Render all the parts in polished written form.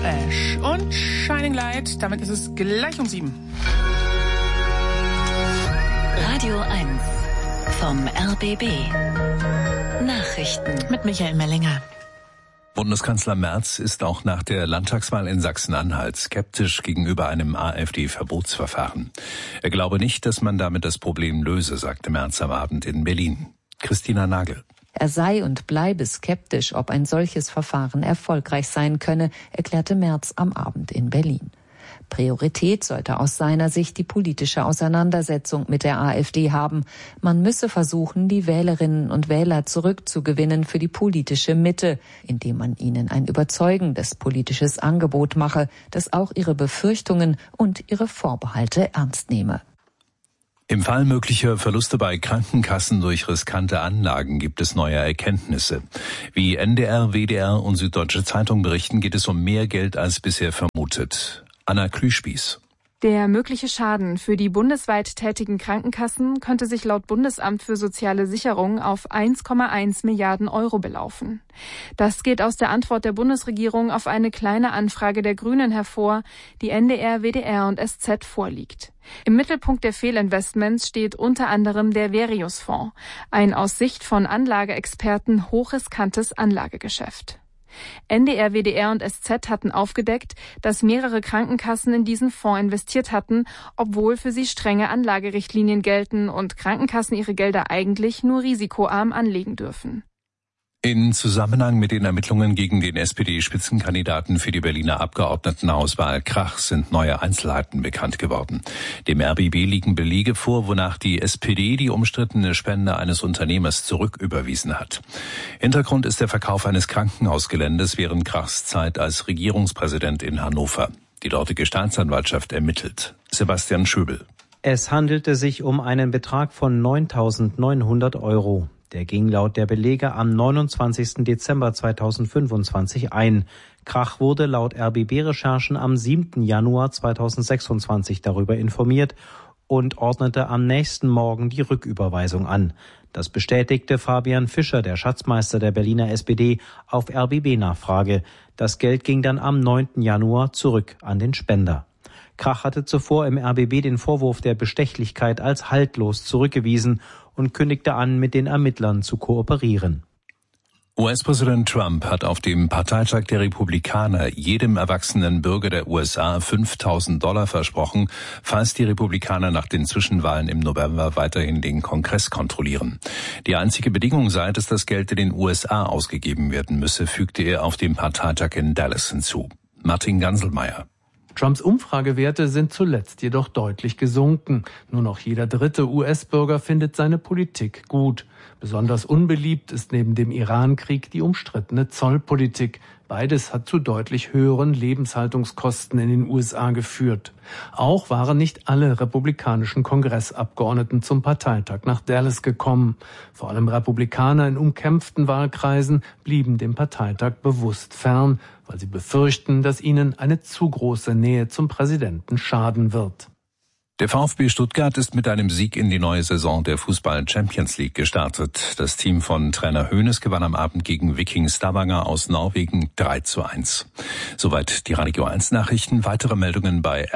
Ash und Shining Light. Damit ist es gleich um 7. Radio 1 vom RBB. Nachrichten mit Michael Mellinger. Bundeskanzler Merz ist auch nach der Landtagswahl in Sachsen-Anhalt skeptisch gegenüber einem AfD-Verbotsverfahren. Er glaube nicht, dass man damit das Problem löse, sagte Merz am Abend in Berlin. Christina Nagel. Er sei und bleibe skeptisch, ob ein solches Verfahren erfolgreich sein könne, erklärte Merz am Abend in Berlin. Priorität sollte aus seiner Sicht die politische Auseinandersetzung mit der AfD haben. Man müsse versuchen, die Wählerinnen und Wähler zurückzugewinnen für die politische Mitte, indem man ihnen ein überzeugendes politisches Angebot mache, das auch ihre Befürchtungen und ihre Vorbehalte ernst nehme. Im Fall möglicher Verluste bei Krankenkassen durch riskante Anlagen gibt es neue Erkenntnisse. Wie NDR, WDR und Süddeutsche Zeitung berichten, geht es um mehr Geld als bisher vermutet. Anna Klüspieß. Der mögliche Schaden für die bundesweit tätigen Krankenkassen könnte sich laut Bundesamt für Soziale Sicherung auf 1,1 Milliarden Euro belaufen. Das geht aus der Antwort der Bundesregierung auf eine kleine Anfrage der Grünen hervor, die NDR, WDR und SZ vorliegt. Im Mittelpunkt der Fehlinvestments steht unter anderem der Verius-Fonds, ein aus Sicht von Anlageexperten hochriskantes Anlagegeschäft. NDR, WDR und SZ hatten aufgedeckt, dass mehrere Krankenkassen in diesen Fonds investiert hatten, obwohl für sie strenge Anlagerichtlinien gelten und Krankenkassen ihre Gelder eigentlich nur risikoarm anlegen dürfen. In Zusammenhang mit den Ermittlungen gegen den SPD-Spitzenkandidaten für die Berliner Abgeordnetenhauswahl Krach sind neue Einzelheiten bekannt geworden. Dem RBB liegen Belege vor, wonach die SPD die umstrittene Spende eines Unternehmers zurücküberwiesen hat. Hintergrund ist der Verkauf eines Krankenhausgeländes während Krachs Zeit als Regierungspräsident in Hannover. Die dortige Staatsanwaltschaft ermittelt. Sebastian Schöbel. Es handelte sich um einen Betrag von 9.900 Euro. Der ging laut der Belege am 29. Dezember 2025 ein. Krach wurde laut RBB-Recherchen am 7. Januar 2026 darüber informiert und ordnete am nächsten Morgen die Rücküberweisung an. Das bestätigte Fabian Fischer, der Schatzmeister der Berliner SPD, auf RBB-Nachfrage. Das Geld ging dann am 9. Januar zurück an den Spender. Krach hatte zuvor im RBB den Vorwurf der Bestechlichkeit als haltlos zurückgewiesen und kündigte an, mit den Ermittlern zu kooperieren. US-Präsident Trump hat auf dem Parteitag der Republikaner jedem erwachsenen Bürger der USA $5.000 versprochen, falls die Republikaner nach den Zwischenwahlen im November weiterhin den Kongress kontrollieren. Die einzige Bedingung sei, dass das Geld in den USA ausgegeben werden müsse, fügte er auf dem Parteitag in Dallas hinzu. Martin Ganselmeier. Trumps Umfragewerte sind zuletzt jedoch deutlich gesunken. Nur noch jeder dritte US-Bürger findet seine Politik gut. Besonders unbeliebt ist neben dem Iran-Krieg die umstrittene Zollpolitik. Beides hat zu deutlich höheren Lebenshaltungskosten in den USA geführt. Auch waren nicht alle republikanischen Kongressabgeordneten zum Parteitag nach Dallas gekommen. Vor allem Republikaner in umkämpften Wahlkreisen blieben dem Parteitag bewusst fern, weil sie befürchten, dass ihnen eine zu große Nähe zum Präsidenten schaden wird. Der VfB Stuttgart ist mit einem Sieg in die neue Saison der Fußball-Champions League gestartet. Das Team von Trainer Hoeneß gewann am Abend gegen Viking Stavanger aus Norwegen 3:1. Soweit die Radio 1 Nachrichten. Weitere Meldungen bei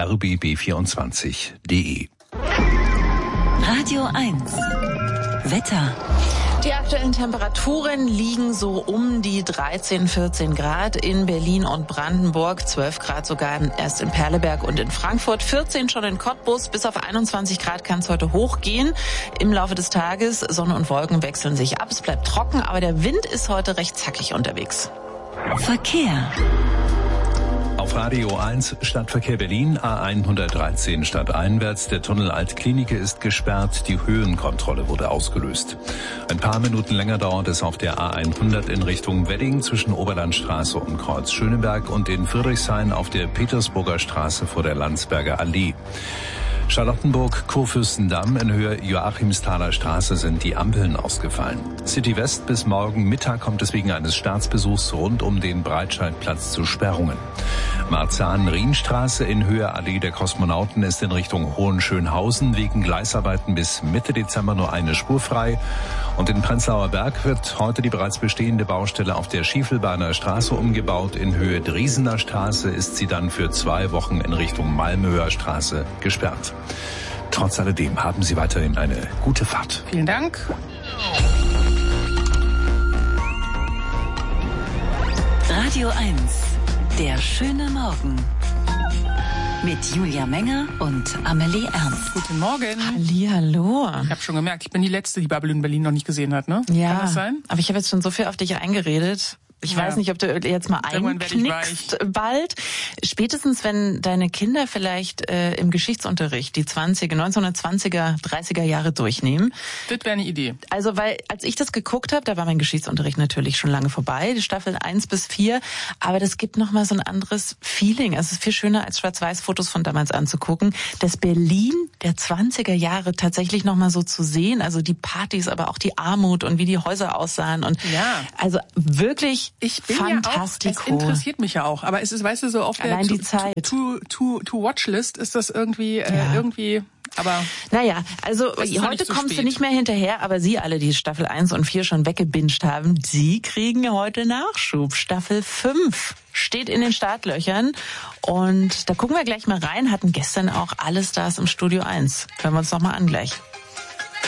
rbb24.de. Radio 1 Wetter. Die aktuellen Temperaturen liegen so um die 13, 14 Grad in Berlin und Brandenburg, 12 Grad sogar erst in Perleberg und in Frankfurt, 14 schon in Cottbus, bis auf 21 Grad kann es heute hochgehen. Im Laufe des Tages, Sonne und Wolken wechseln sich ab, es bleibt trocken, aber der Wind ist heute recht zackig unterwegs. Verkehr. Auf Radio 1 Stadtverkehr Berlin, A113 stadteinwärts. Der Tunnel Altklinike ist gesperrt, die Höhenkontrolle wurde ausgelöst. Ein paar Minuten länger dauert es auf der A100 in Richtung Wedding zwischen Oberlandstraße und Kreuz Schöneberg und in Friedrichshain auf der Petersburger Straße vor der Landsberger Allee. Charlottenburg, Kurfürstendamm in Höhe Joachimsthaler Straße sind die Ampeln ausgefallen. City West bis morgen Mittag kommt es wegen eines Staatsbesuchs rund um den Breitscheidplatz zu Sperrungen. Marzahn-Rienstraße in Höhe Allee der Kosmonauten ist in Richtung Hohenschönhausen wegen Gleisarbeiten bis Mitte Dezember nur eine Spur frei. Und in Prenzlauer Berg wird heute die bereits bestehende Baustelle auf der Schiefelbeiner Straße umgebaut. In Höhe Driesener Straße ist sie dann für 2 Wochen in Richtung Malmöer Straße gesperrt. Trotz alledem haben Sie weiterhin eine gute Fahrt. Vielen Dank. Radio 1, der schöne Morgen. Mit Julia Menger und Amelie Ernst. Guten Morgen. Hallihallo. Ich habe schon gemerkt, ich bin die Letzte, die Babylon Berlin noch nicht gesehen hat, ne? Ja, kann das sein? Aber ich habe jetzt schon so viel auf dich eingeredet. Ich weiß nicht, ob du jetzt mal einknickst bald. Spätestens, wenn deine Kinder vielleicht im Geschichtsunterricht die 1920er, 30er Jahre durchnehmen. Das wäre eine Idee. Also, weil als ich das geguckt habe, da war mein Geschichtsunterricht natürlich schon lange vorbei, die Staffel 1 bis 4. Aber das gibt nochmal so ein anderes Feeling. Es ist viel schöner, als Schwarz-Weiß-Fotos von damals anzugucken. Das Berlin der 20er Jahre tatsächlich nochmal so zu sehen. Also die Partys, aber auch die Armut und wie die Häuser aussahen. Und ja. Also wirklich ich bin fantastico. Ja auch, es interessiert mich ja auch, aber es ist, weißt du, so auf allein der die Zeit. To-Watch-List ist das irgendwie, irgendwie, aber... Naja, also heute kommst du nicht mehr hinterher, aber Sie alle, die Staffel 1 und 4 schon weggebinged haben, Sie kriegen heute Nachschub. Staffel 5 steht in den Startlöchern und da gucken wir gleich mal rein, hatten gestern auch alle Stars im Studio 1. Hören wir uns nochmal an gleich.